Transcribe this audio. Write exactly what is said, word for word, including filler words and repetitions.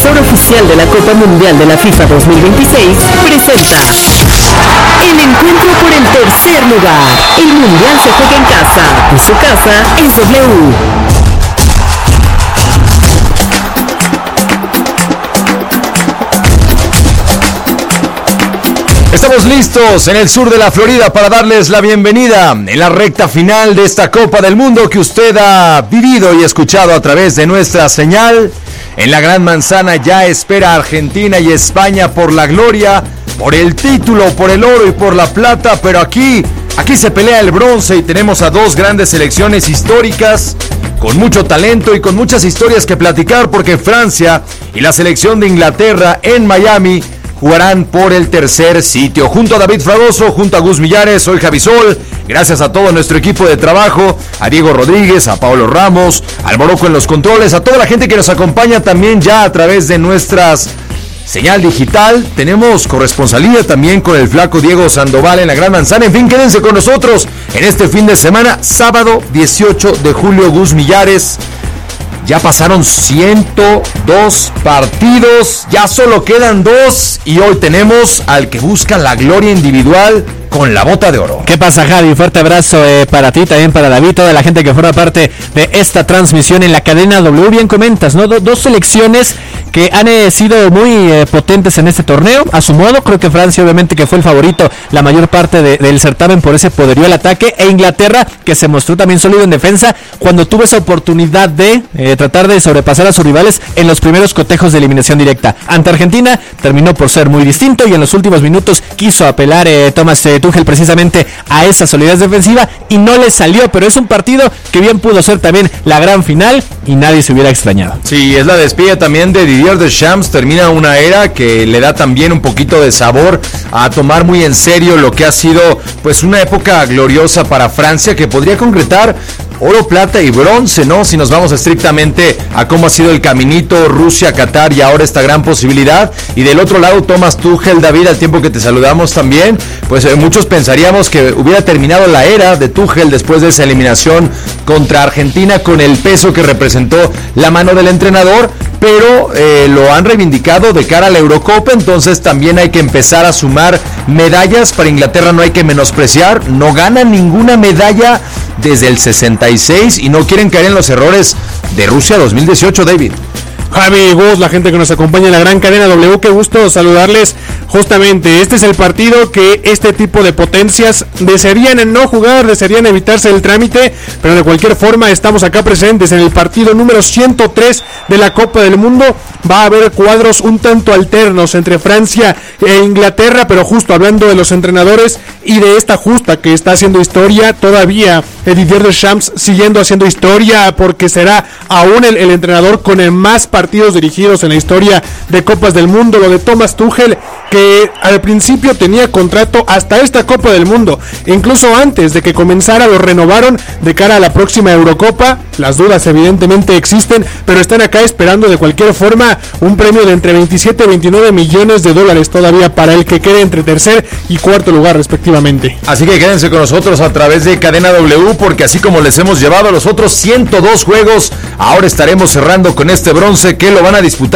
televisor oficial de la Copa Mundial de la FIFA dos mil veintiséis, presenta el encuentro por el tercer lugar. El Mundial se juega en casa y su casa es W. Estamos listos en el sur de la Florida para darles la bienvenida en la recta final de esta Copa del Mundo que usted ha vivido y escuchado a través de nuestra señal. En la Gran Manzana ya espera Argentina y España por la gloria, por el título, por el oro y por la plata, pero aquí, aquí se pelea el bronce y tenemos a dos grandes selecciones históricas con mucho talento y con muchas historias que platicar, porque Francia y la selección de Inglaterra en Miami jugarán por el tercer sitio. Junto a David Fragoso, junto a Gus Millares, soy Javi Sol. Gracias a todo nuestro equipo de trabajo, a Diego Rodríguez, a Pablo Ramos, al Morocco en los controles, a toda la gente que nos acompaña también ya a través de nuestras señal digital. Tenemos corresponsalía también con el flaco Diego Sandoval en la Gran Manzana. En fin, quédense con nosotros en este fin de semana, sábado dieciocho de julio, Gus Millares. Ya pasaron ciento dos partidos, ya solo quedan dos y hoy tenemos al que busca la gloria individual con la bota de oro. ¿Qué pasa, Javi? Fuerte abrazo eh, para ti, también para David, toda la gente que forma parte de esta transmisión en la cadena W. Bien comentas, ¿no? Do- dos selecciones que han eh, sido muy eh, potentes en este torneo, a su modo. Creo que Francia, obviamente, que fue el favorito la mayor parte de, del certamen por ese poderío al ataque, e Inglaterra, que se mostró también sólido en defensa cuando tuvo esa oportunidad de eh, tratar de sobrepasar a sus rivales en los primeros cotejos de eliminación directa. Ante Argentina, terminó por ser muy distinto y en los últimos minutos quiso apelar eh, Thomas eh, Tuchel precisamente a esa solidez defensiva y no le salió, pero es un partido que bien pudo ser también la gran final y nadie se hubiera extrañado. Sí, es la despedida también de Didier Deschamps, termina una era que le da también un poquito de sabor a tomar muy en serio lo que ha sido pues una época gloriosa para Francia, que podría concretar oro, plata y bronce, ¿no? Si nos vamos estrictamente a cómo ha sido el caminito Rusia, Qatar y ahora esta gran posibilidad. Y del otro lado, Thomas Tuchel, David, al tiempo que te saludamos también, pues eh, muchos pensaríamos que hubiera terminado la era de Tuchel después de esa eliminación contra Argentina con el peso que representó la mano del entrenador, pero eh, lo han reivindicado de cara a la Eurocopa, entonces también hay que empezar a sumar medallas. Para Inglaterra no hay que menospreciar, no gana ninguna medalla desde el sesenta y seis y no quieren caer en los errores de Rusia dos mil dieciocho, David. Javi, Gus, la gente que nos acompaña en la gran cadena W, qué gusto saludarles. Justamente, este es el partido que este tipo de potencias desearían en no jugar, desearían evitarse el trámite, pero de cualquier forma estamos acá presentes en el partido número ciento tres de la Copa del Mundo. Va a haber cuadros un tanto alternos entre Francia e Inglaterra, pero justo hablando de los entrenadores y de esta justa que está haciendo historia, todavía Didier Deschamps siguiendo haciendo historia, porque será aún el, el entrenador con el más partidos dirigidos en la historia de Copas del Mundo. Lo de Thomas Tuchel, que al principio tenía contrato hasta esta Copa del Mundo, incluso antes de que comenzara lo renovaron de cara a la próxima Eurocopa. Las dudas evidentemente existen, pero están acá esperando de cualquier forma un premio de entre veintisiete y veintinueve millones de dólares todavía para el que quede entre tercer y cuarto lugar respectivamente. Así que quédense con nosotros a través de Cadena W, porque así como les hemos llevado a los otros ciento dos juegos, ahora estaremos cerrando con este bronce que lo van a disputar